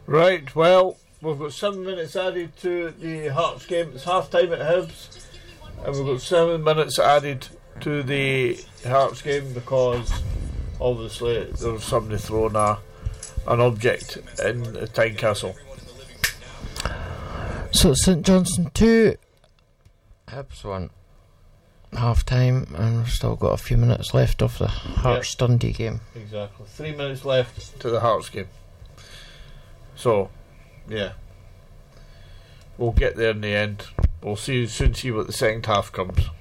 Right, well, we've got 7 minutes added to the Hearts game. It's half time at Hibs, and we've got 7 minutes added to the Hearts game because obviously there was somebody throwing an object in the Tynecastle. So St Johnstone 2, Hibs 1. Half time, and we've still got a few minutes left of the Hearts Dundee game. Exactly. 3 minutes left to the Hearts game. So, yeah. We'll get there in the end. We'll soon see what the second half comes.